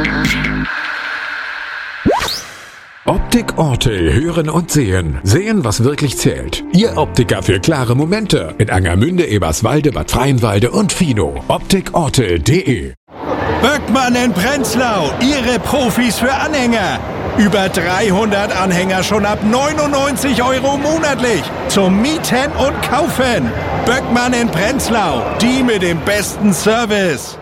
Optik Ortel hören und sehen. Sehen, was wirklich zählt. Ihr Optiker für klare Momente. In Angermünde, Eberswalde, Bad Freienwalde und Fino. optikortel.de. Böckmann in Prenzlau. Ihre Profis für Anhänger. Über 300 Anhänger schon ab 99 € monatlich. Zum Mieten und Kaufen. Böckmann in Prenzlau. Die mit dem besten Service.